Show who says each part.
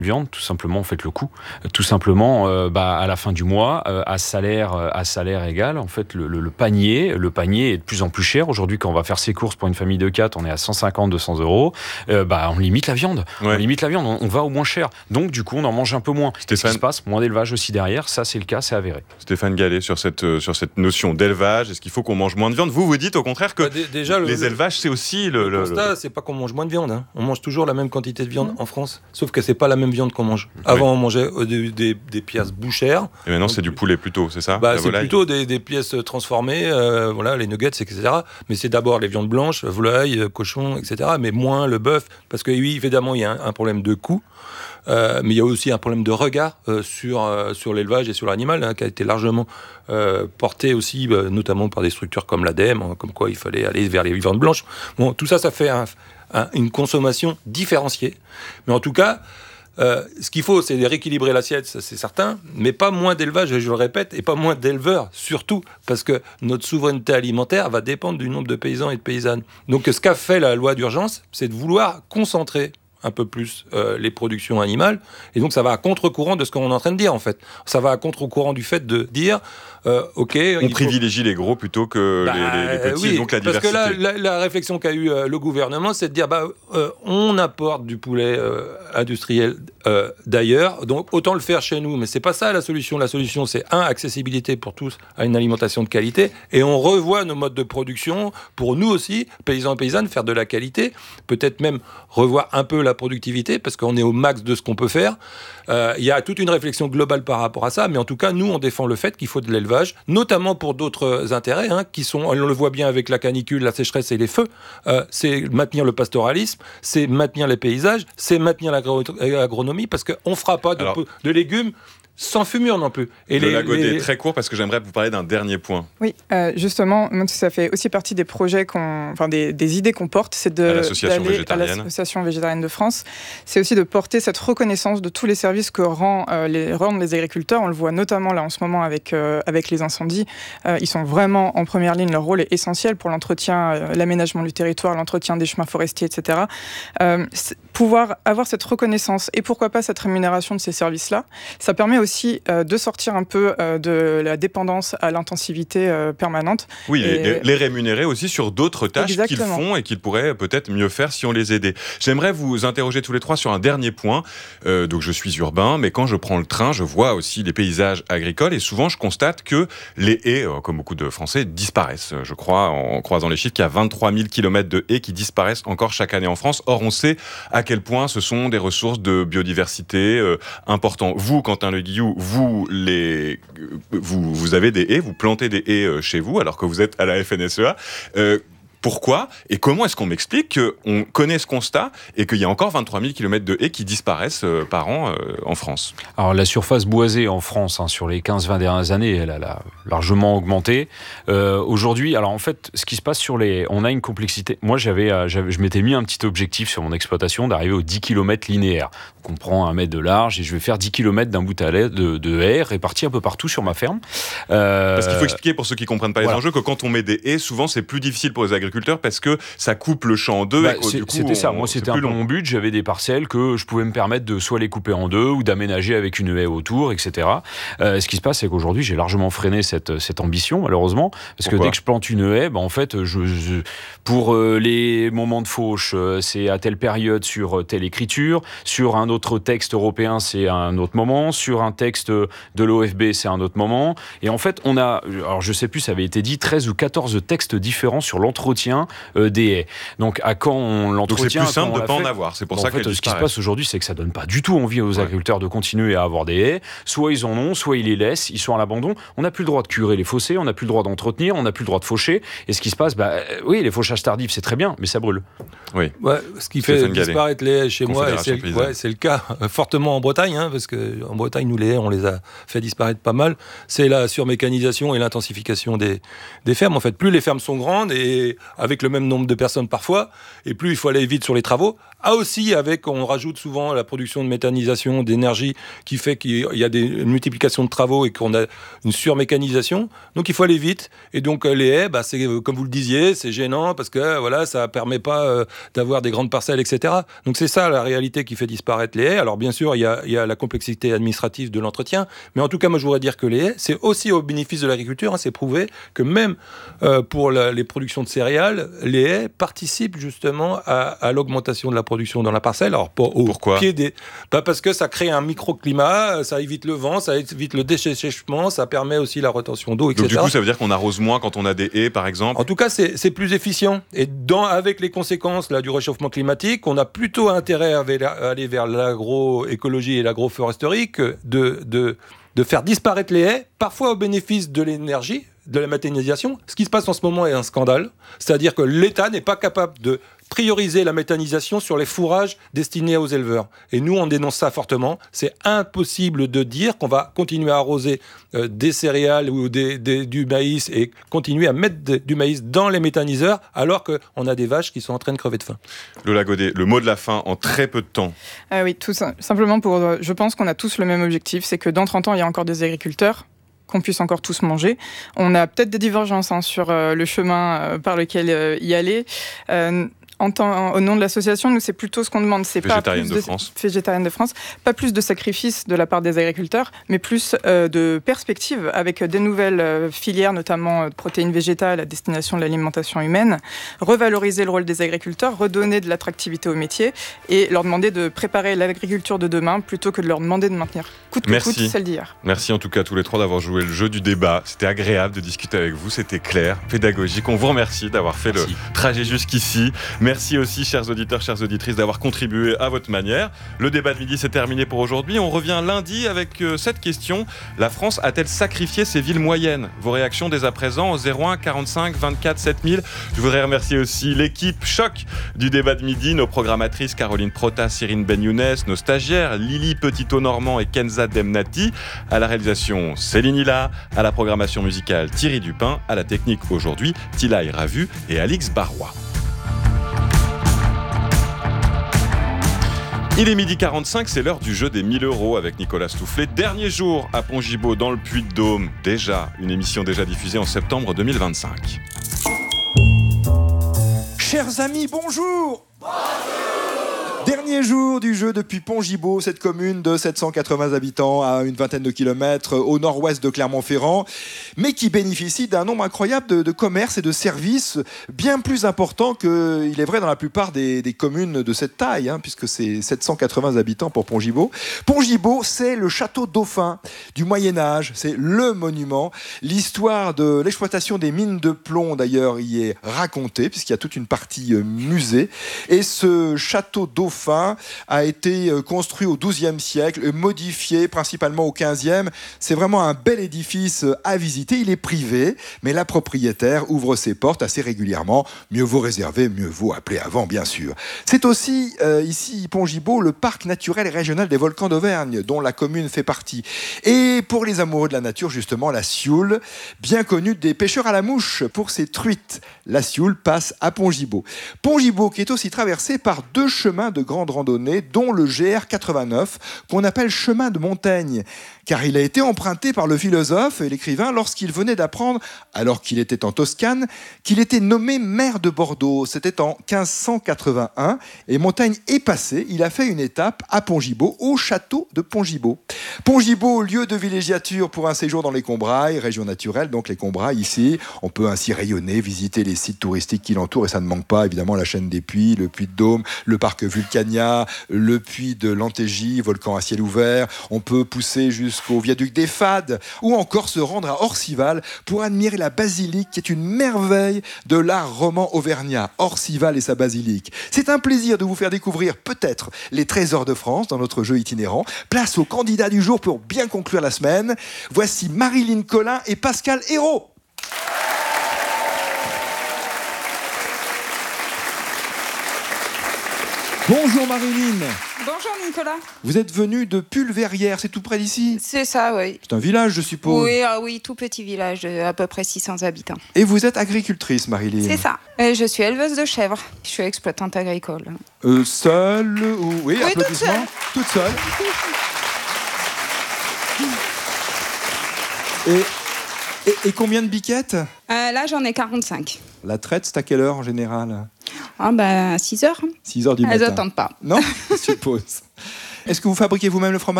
Speaker 1: viande, tout simplement, en fait, le coût. Tout simplement, à la fin du mois, à salaire égal, en fait, le panier est de plus en plus cher. Aujourd'hui, quand on va faire ses courses pour une famille de 4, on est à 150-200 euros. On limite la viande.
Speaker 2: Ouais.
Speaker 1: On va au moins cher. Donc, du coup, on en mange un peu moins.
Speaker 2: Stéphane...
Speaker 1: Ce qui se passe, moins d'élevage aussi derrière. Ça, c'est le cas, c'est avéré.
Speaker 2: Stéphane Gallet, sur cette notion d'élevage, est-ce qu'il faut qu'on mange moins de viande ? Vous dites au contraire que les élevages, c'est aussi le
Speaker 3: constat, c'est pas qu'on mange moins de viande. Hein. On mange toujours la même quantité de viande en France, sauf que c'est pas la même viande qu'on mange. Avant, on mangeait des pièces bouchères.
Speaker 2: Et maintenant, c'est du poulet plutôt, c'est ça ?
Speaker 3: C'est plutôt des pièces transformées, les nuggets, etc. Mais c'est d'abord les viandes blanches, volaille, cochon, etc. Mais moins le bœuf, parce que oui, évidemment, il y a un problème de coût. Mais il y a aussi un problème de regard sur l'élevage et sur l'animal, qui a été largement porté aussi, notamment par des structures comme l'ADEME, comme quoi il fallait aller vers les viandes blanches. Bon, tout ça, ça fait une consommation différenciée. Mais en tout cas, ce qu'il faut, c'est rééquilibrer l'assiette, ça, c'est certain, mais pas moins d'élevage, je le répète, et pas moins d'éleveurs, surtout, parce que notre souveraineté alimentaire va dépendre du nombre de paysans et de paysannes. Donc ce qu'a fait la loi d'urgence, c'est de vouloir concentrer un peu plus les productions animales, et donc ça va à contre-courant de ce qu'on est en train de dire, en fait. Ça va à contre-courant du fait de dire on
Speaker 2: privilégie les gros plutôt que les petits, donc la diversité.
Speaker 3: Parce que là, la réflexion qu'a eu le gouvernement, c'est de dire on apporte du poulet industriel d'ailleurs, donc autant le faire chez nous. Mais c'est pas ça la solution. La solution, c'est accessibilité pour tous à une alimentation de qualité, et on revoit nos modes de production pour nous aussi, paysans et paysannes, faire de la qualité, peut-être même revoir un peu la productivité, parce qu'on est au max de ce qu'on peut faire. Il y a toute une réflexion globale par rapport à ça, mais en tout cas, nous, on défend le fait qu'il faut de l'élevage, notamment pour d'autres intérêts, qui sont, on le voit bien avec la canicule, la sécheresse et les feux, c'est maintenir le pastoralisme, c'est maintenir les paysages, c'est maintenir l'agronomie, parce qu'on ne fera pas de légumes sans fumure non plus.
Speaker 2: Et Lola Godet, très court, parce que j'aimerais vous parler d'un dernier point.
Speaker 4: Oui, justement, ça fait aussi partie des projets, des idées qu'on porte, c'est d'aller à l'Association végétarienne de France. C'est aussi de porter cette reconnaissance de tous les services que rendent les agriculteurs. On le voit notamment là en ce moment avec les incendies. Ils sont vraiment en première ligne. Leur rôle est essentiel pour l'entretien, l'aménagement du territoire, l'entretien des chemins forestiers, etc. Pouvoir avoir cette reconnaissance et pourquoi pas cette rémunération de ces services-là, ça permet aussi de sortir un peu de la dépendance à l'intensivité permanente.
Speaker 2: Oui, les rémunérer aussi sur d'autres tâches qu'ils font et qu'ils pourraient peut-être mieux faire si on les aidait. J'aimerais vous interroger tous les trois sur un dernier point. Donc je suis urbain, mais quand je prends le train, je vois aussi les paysages agricoles, et souvent je constate que les haies, comme beaucoup de Français, disparaissent. Je crois, en croisant les chiffres, qu'il y a 23 000 km de haies qui disparaissent encore chaque année en France. Or, on sait à quel point ce sont des ressources de biodiversité importantes. Vous, Quentin Le Guillou, vous avez des haies, vous plantez des haies chez vous, alors que vous êtes à la FNSEA. Pourquoi et comment est-ce qu'on m'explique qu'on connaît ce constat et qu'il y a encore 23 000 km de haies qui disparaissent par an en France ?
Speaker 1: Alors la surface boisée en France, sur les 15-20 dernières années, elle a largement augmenté. Aujourd'hui, alors en fait, ce qui se passe on a une complexité. Moi, je m'étais mis un petit objectif sur mon exploitation d'arriver aux 10 km linéaires. Donc on prend 1 mètre de large et je vais faire 10 km d'un bout à l'autre de haies réparties un peu partout sur ma ferme.
Speaker 2: Parce qu'il faut expliquer pour ceux qui ne comprennent pas les enjeux que quand on met des haies, souvent c'est plus difficile pour les agriculteurs parce que ça coupe le champ en deux.
Speaker 1: C'était ça. Moi, c'était un peu mon but. J'avais des parcelles que je pouvais me permettre de soit les couper en deux ou d'aménager avec une haie autour, etc. Ce qui se passe, c'est qu'aujourd'hui, j'ai largement freiné cette ambition, malheureusement, parce que dès que je plante une haie, en fait, pour les moments de fauche, c'est à telle période sur telle écriture, sur un autre texte européen, c'est à un autre moment, sur un texte de l'OFB, c'est à un autre moment. Et en fait, on a, alors je sais plus, ça avait été dit, 13 ou 14 textes différents sur l'entretien des haies. Donc à quand on l'entretient ?
Speaker 2: Donc c'est plus simple de ne pas en avoir. C'est pour ça que
Speaker 1: ce qui se passe aujourd'hui, c'est que ça donne pas du tout envie aux agriculteurs de continuer à avoir des haies. Soit ils en ont, soit ils les laissent, ils sont à l'abandon. On n'a plus le droit de curer les fossés, on n'a plus le droit d'entretenir, on n'a plus le droit de faucher. Et ce qui se passe, oui, les fauchages tardifs, c'est très bien, mais ça brûle.
Speaker 2: Oui.
Speaker 3: Ouais, ce qui fait disparaître les haies chez moi, c'est le cas fortement en Bretagne, parce qu'en Bretagne, nous, les haies, on les a fait disparaître pas mal. C'est la surmécanisation et l'intensification des fermes. En fait, plus les fermes sont grandes et avec le même nombre de personnes parfois, et plus il faut aller vite sur les travaux. Aussi, on rajoute souvent la production de méthanisation, d'énergie, qui fait qu'il y a une multiplication de travaux et qu'on a une surmécanisation. Donc il faut aller vite. Et donc les haies, c'est, comme vous le disiez, c'est gênant parce que ça permet pas d'avoir des grandes parcelles, etc. Donc c'est ça la réalité qui fait disparaître les haies. Alors bien sûr, il y a la complexité administrative de l'entretien, mais en tout cas, moi je voudrais dire que les haies, c'est aussi au bénéfice de l'agriculture. C'est prouvé que même pour les productions de céréales, les haies participent justement à l'augmentation de la production dans la parcelle. Alors
Speaker 2: pourquoi ?
Speaker 3: Parce que ça crée un microclimat, ça évite le vent, ça évite le dessèchement, ça permet aussi la retention d'eau, etc.
Speaker 2: Donc du coup, ça veut dire qu'on arrose moins quand on a des haies, par exemple ?
Speaker 3: En tout cas, c'est plus efficient. Et avec les conséquences du réchauffement climatique, on a plutôt intérêt à aller vers l'agroécologie et l'agroforesterie que de faire disparaître les haies, parfois au bénéfice de l'énergie, de la méthanisation. Ce qui se passe en ce moment est un scandale. C'est-à-dire que l'État n'est pas capable de prioriser la méthanisation sur les fourrages destinés aux éleveurs. Et nous, on dénonce ça fortement. C'est impossible de dire qu'on va continuer à arroser des céréales ou du maïs et continuer à mettre du maïs dans les méthaniseurs alors qu'on a des vaches qui sont en train de crever de faim.
Speaker 2: Lola Godet, le mot de la fin en très peu de temps.
Speaker 4: Oui, tout simplement je pense qu'on a tous le même objectif, c'est que dans 30 ans, il y a encore des agriculteurs, qu'on puisse encore tous manger. On a peut-être des divergences sur le chemin par lequel y aller. Au nom de l'association, nous, c'est plutôt ce qu'on demande. C'est
Speaker 2: Végétarienne de France.
Speaker 4: Pas plus de sacrifices de la part des agriculteurs, mais plus de perspectives avec des nouvelles filières, notamment de protéines végétales à destination de l'alimentation humaine, revaloriser le rôle des agriculteurs, redonner de l'attractivité au métier et leur demander de préparer l'agriculture de demain plutôt que de leur demander de maintenir coûte que coûte celle d'hier.
Speaker 2: Merci en tout cas à tous les trois d'avoir joué le jeu du débat. C'était agréable de discuter avec vous, c'était clair, pédagogique. On vous remercie d'avoir fait le trajet jusqu'ici. Merci aussi, chers auditeurs, chères auditrices, d'avoir contribué à votre manière. Le débat de midi, c'est terminé pour aujourd'hui. On revient lundi avec cette question. La France a-t-elle sacrifié ses villes moyennes ? Vos réactions dès à présent au 01 45 24 7000. Je voudrais remercier aussi l'équipe choc du débat de midi, nos programmatrices Caroline Prota, Cyrine Ben-Younes, nos stagiaires Lily Petito-Normand et Kenza Demnati. À la réalisation, Céline Hilla. À la programmation musicale, Thierry Dupin. À la technique aujourd'hui, Tilaï Ravu et Alix Barrois. Il est 12h45, c'est l'heure du jeu des 1000 € avec Nicolas Stoufflet. Dernier jour à Pont-Gibaud dans le Puy-de-Dôme. Déjà, une émission déjà diffusée en septembre 2025.
Speaker 5: Chers amis, bonjour. Dernier jour du jeu depuis Pont-Gibaud, cette commune de 780 habitants à une vingtaine de kilomètres au nord-ouest de Clermont-Ferrand, mais qui bénéficie d'un nombre incroyable de commerces et de services bien plus importants qu'il est vrai dans la plupart des communes de cette taille, puisque c'est 780 habitants pour Pont-Gibaud. Pont-Gibaud, c'est le château dauphin du Moyen-Âge, c'est le monument. L'histoire de l'exploitation des mines de plomb, d'ailleurs, y est racontée, puisqu'il y a toute une partie musée. Et ce château dauphin a été construit au XIIe siècle, modifié principalement au XVe. C'est vraiment un bel édifice à visiter. Il est privé, mais la propriétaire ouvre ses portes assez régulièrement. Mieux vaut réserver, mieux vaut appeler avant, bien sûr. C'est aussi, ici, Pont-Gibaud, le parc naturel et régional des volcans d'Auvergne, dont la commune fait partie. Et pour les amoureux de la nature, justement, la Sioule, bien connue des pêcheurs à la mouche pour ses truites. La Sioule passe à Pont-Gibaud. Pont-Gibaud qui est aussi traversé par 2 chemins de grande randonnée, dont le GR 89, qu'on appelle chemin de Montaigne, car il a été emprunté par le philosophe et l'écrivain lorsqu'il venait d'apprendre, alors qu'il était en Toscane, qu'il était nommé maire de Bordeaux. C'était en 1581, et Montaigne est passé, il a fait une étape à Pont-Gibaud, au château de Pont-Gibaud. Pont-Gibaud, lieu de villégiature pour un séjour dans les Combrailles, région naturelle, donc les Combrailles ici. On peut ainsi rayonner, visiter les sites touristiques qui l'entourent, et ça ne manque pas, évidemment, la chaîne des Puys, le Puy-de-Dôme, le parc Vulcania, le puits de l'Antégie, volcan à ciel ouvert. On peut pousser jusqu'au viaduc des Fades, ou encore se rendre à Orcival pour admirer la basilique, qui est une merveille de l'art roman auvergnat. Orcival et sa basilique. C'est un plaisir de vous faire découvrir peut-être les trésors de France dans notre jeu itinérant. Place au candidat du jour pour bien conclure la semaine. Voici Marilyn Collin et Pascal Hérault. Bonjour Marilyn.
Speaker 6: Bonjour Nicolas.
Speaker 5: Vous êtes venu de Pulverrières, c'est tout près d'ici?
Speaker 6: C'est ça, oui.
Speaker 5: C'est un village, je suppose.
Speaker 6: Oui, tout petit village, à peu près 600 habitants.
Speaker 5: Et vous êtes agricultrice, Marilyn?
Speaker 6: C'est ça. Je suis éleveuse de chèvres. Je suis exploitante agricole.
Speaker 5: Seule ou... Oui, applaudissements. Toute seule. Et combien de biquettes?
Speaker 6: Là, j'en ai 45.
Speaker 5: La traite, c'est à quelle heure en général?
Speaker 6: À 6 heures.
Speaker 5: 6 heures du matin.
Speaker 6: Elles n'attendent pas.
Speaker 5: Non, je suppose. Est-ce que vous fabriquez vous-même le fromage?